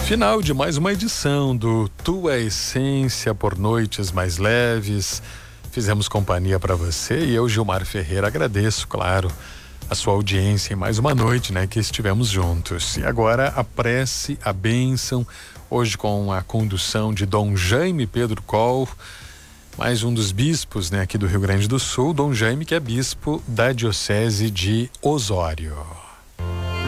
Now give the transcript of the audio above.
Final de mais uma edição do Tua Essência por Noites Mais Leves. Fizemos companhia para você e eu, Gilmar Ferreira, agradeço, claro, a sua audiência em mais uma noite, que estivemos juntos. E agora a prece, a bênção, hoje com a condução de Dom Jaime Pedro Coll, mais um dos bispos, aqui do Rio Grande do Sul, Dom Jaime, que é bispo da Diocese de Osório.